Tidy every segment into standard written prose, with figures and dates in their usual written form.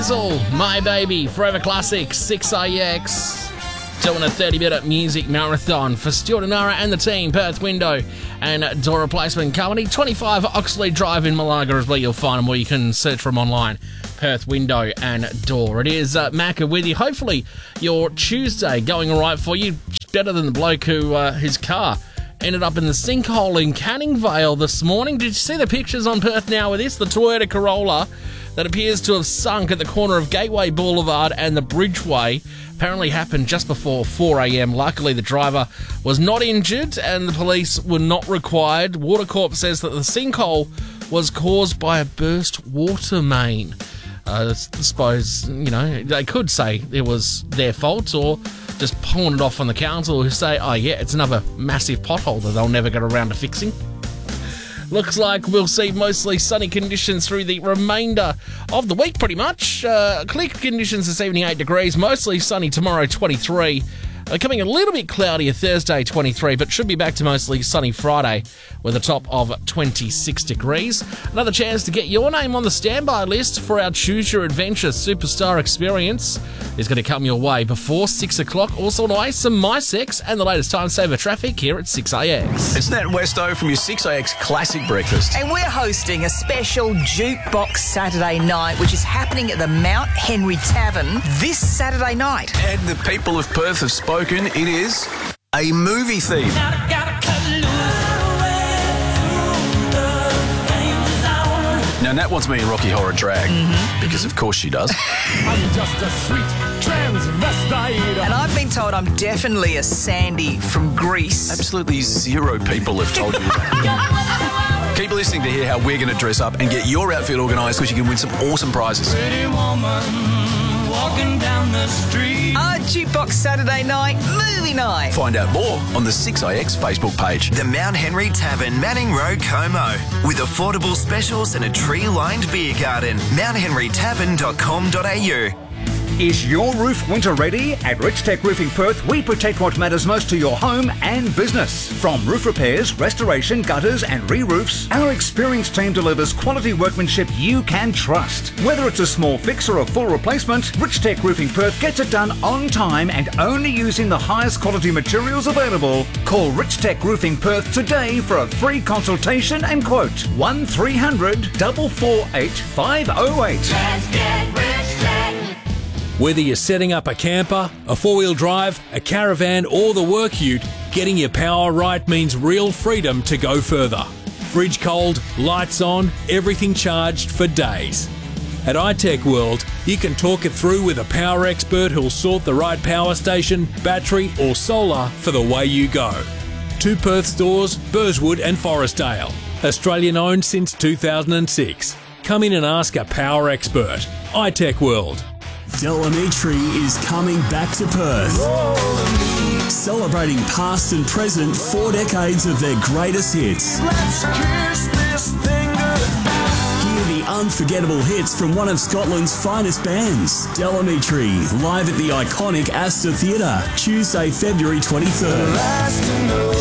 Bizzle, My Baby, Forever Classic, 6AX. Doing a 30-minute music marathon for Stuart and Nara and the team, Perth Window and Door Replacement Company. 25 Oxley Drive in Malaga is where you'll find them, or you can search for them online, Perth Window and Door. It is Macca with you. Hopefully your Tuesday going all right for you. Better than the bloke who his car ended up in the sinkhole in Canning Vale this morning. Did you see the pictures on Perth Now with this? The Toyota Corolla that appears to have sunk at the corner of Gateway Boulevard and the Bridgeway apparently happened just before 4 a.m. Luckily, the driver was not injured and the police were not required. Watercorp says that the sinkhole was caused by a burst water main. I suppose, they could say it was their fault or just pawn it off on the council who say, oh yeah, it's another massive pothole that they'll never get around to fixing. Looks like we'll see mostly sunny conditions through the remainder of the week, pretty much. Clear conditions this evening, 8 degrees. Mostly sunny tomorrow, 23. Coming a little bit cloudier Thursday, 23, but should be back to mostly sunny Friday with a top of 26 degrees. Another chance to get your name on the standby list for our Choose Your Adventure Superstar Experience is going to come your way before 6 o'clock. Also tonight, some MySex and the latest time saver traffic here at 6AX. It's Nat Westo from your 6AX Classic Breakfast. And we're hosting a special Jukebox Saturday night, which is happening at the Mount Henry Tavern this Saturday night. And the people of Perth have spoken. It is a movie theme. Now, Nat wants me in Rocky Horror Drag, because of course she does. I'm just a sweet transvestite. And I've been told I'm definitely a Sandy from Greece. Absolutely zero people have told you that. Keep listening to hear how we're going to dress up and get your outfit organised because you can win some awesome prizes. Pretty woman walking down the street. Our Jukebox Saturday night, movie night. Find out more on the 6AX Facebook page. The Mount Henry Tavern, Manning Road, Como. With affordable specials and a tree-lined beer garden. mounthenrytavern.com.au. Is your roof winter ready? At Richtech Roofing Perth, we protect what matters most to your home and business. From roof repairs, restoration, gutters and re-roofs, our experienced team delivers quality workmanship you can trust. Whether it's a small fix or a full replacement, Richtech Roofing Perth gets it done on time and only using the highest quality materials available. Call Richtech Roofing Perth today for a free consultation and quote. 1300 448 508. Let's get Richtech. Whether you're setting up a camper, a four-wheel drive, a caravan or the work ute, getting your power right means real freedom to go further. Fridge cold, lights on, everything charged for days. At iTech World, you can talk it through with a power expert who'll sort the right power station, battery or solar for the way you go. 2 Perth stores, Burswood and Forestdale. Australian owned since 2006. Come in and ask a power expert. iTech World. Delamitri is coming back to Perth. Celebrating past and present 4 decades of their greatest hits. Let's kiss this thing goodbye. Hear the unforgettable hits from one of Scotland's finest bands. Delamitri, live at the iconic Astor Theatre, Tuesday, February 23rd. Last to know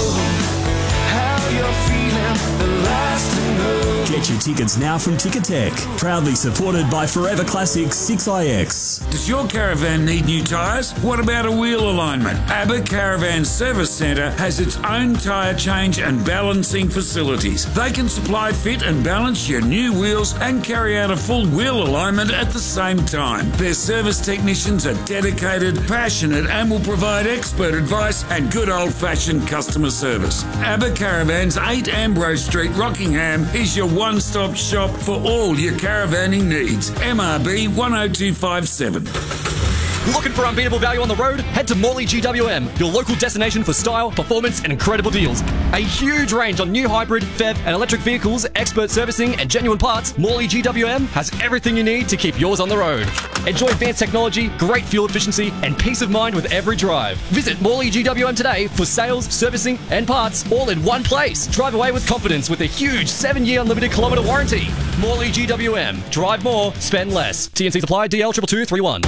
how you're feeling. The last to know. Get your tickets now from Ticketek. Proudly supported by Forever Classic 6IX. Does your caravan need new tyres? What about a wheel alignment? ABBA Caravan Service Centre has its own tyre change and balancing facilities. They can supply, fit and balance your new wheels and carry out a full wheel alignment at the same time. Their service technicians are dedicated, passionate and will provide expert advice and good old-fashioned customer service. ABBA Caravans, 8 Ambrose Street, Rockingham is your one-stop shop for all your caravanning needs. MRB 10257. Looking for unbeatable value on the road? Head to Morley GWM, your local destination for style, performance and incredible deals. A huge range on new hybrid, PHEV and electric vehicles, expert servicing and genuine parts. Morley GWM has everything you need to keep yours on the road. Enjoy advanced technology, great fuel efficiency and peace of mind with every drive. Visit Morley GWM today for sales, servicing and parts all in one place. Drive away with confidence with a huge 7-year unlimited kilometre warranty. Morley GWM. Drive more, spend less. TNC supply DL 22231.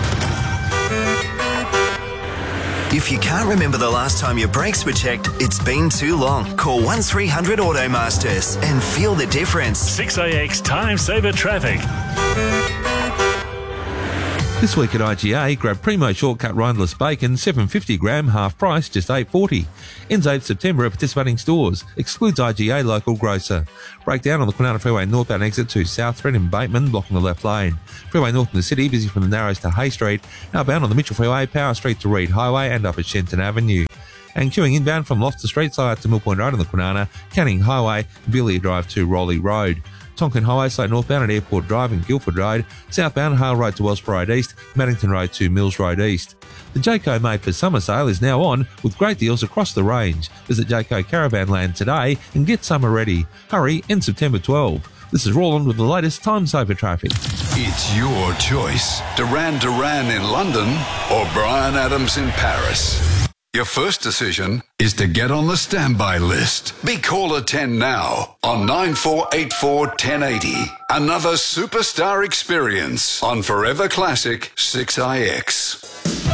If you can't remember the last time your brakes were checked, it's been too long. Call 1300 Automasters and feel the difference. 6AX Time Saver Traffic. This week at IGA, grab Primo Shortcut Rindless Bacon, 750 gram, half price, just $8.40. Ends 8th September at participating stores. Excludes IGA local grocer. Breakdown on the Kwinana Freeway northbound exit to Southred and Bateman, blocking the left lane. Freeway north in the city, busy from the Narrows to Hay Street. Outbound on the Mitchell Freeway, Power Street to Reed Highway and up at Shenton Avenue. And queuing inbound from Loftus Street, slow out to Mill Point Road on the Kwinana, Canning Highway, Billy Drive to Rowley Road. Tonkin Highway, slow northbound at Airport Drive and Guildford Road, southbound Hale Road to Wellsborough Road East, Maddington Road to Mills Road East. The Jayco Made for Summer sale is now on with great deals across the range. Visit Jayco Caravanland today and get summer ready. Hurry, end September 12. This is Roland with the latest time saver traffic. It's your choice. Duran Duran in London or Bryan Adams in Paris. Your first decision is to get on the standby list. Be caller 10 now on 9484 1080. Another superstar experience on Forever Classic 6IX.